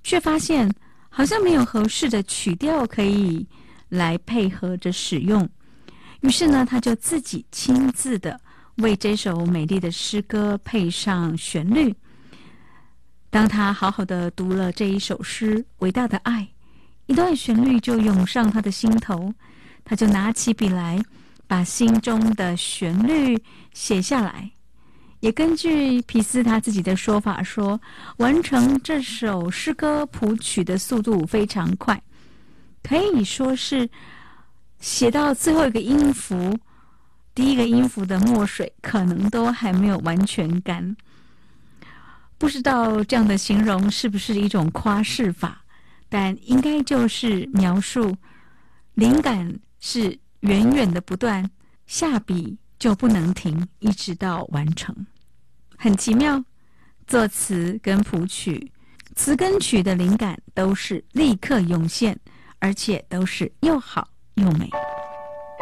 却发现好像没有合适的曲调可以来配合着使用。于是呢，他就自己亲自的为这首美丽的诗歌配上旋律。当他好好的读了这一首诗，伟大的爱，一段旋律就涌上他的心头，他就拿起笔来，把心中的旋律写下来。也根据皮斯他自己的说法说，完成这首诗歌谱曲的速度非常快，可以说是写到最后一个音符，第一个音符的墨水可能都还没有完全干。不知道这样的形容是不是一种夸饰法，但应该就是描述灵感是远远的不断，下笔就不能停，一直到完成。很奇妙，作词跟谱曲，词跟曲的灵感都是立刻涌现，而且都是又好又美。